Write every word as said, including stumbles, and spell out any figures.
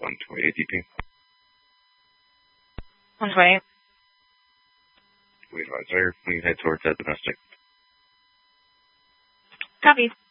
one twenty-eight D P. one twenty-eight. We advise her. We head towards that domestic. Copy.